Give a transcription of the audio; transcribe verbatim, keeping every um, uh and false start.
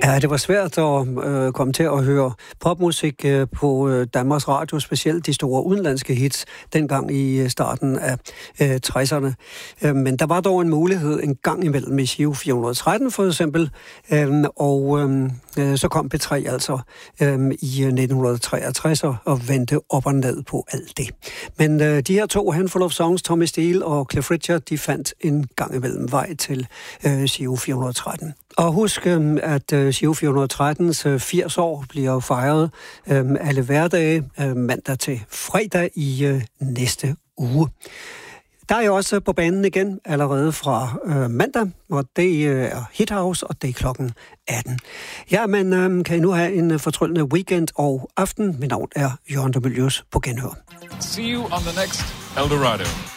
Ja, det var svært at øh, komme til at høre popmusik øh, på øh, Danmarks Radio, specielt de store udenlandske hits, dengang i øh, starten af øh, tresserne. Øh, men der var dog en mulighed en gang imellem med Giro fire hundrede og tretten for eksempel, øh, og øh, så kom P tre altså øh, i nitten treogtres og vendte op og ned på alt det. Men øh, de her to Handful of Songs, Tommy Steele og Cliff Richard, de fandt en gang imellem vej til øh, Giro fire hundrede og tretten. Og husk, at Giro fire hundrede og trettens firs år bliver fejret alle hverdage, mandag til fredag i næste uge. Der er jo også på banen igen allerede fra mandag, og det er Hit House, og det er klokken atten. Ja, men kan I nu have en fortryllende weekend og aften? Mit navn er Jørgen de Mylius på genhør. See you on the next Eldorado.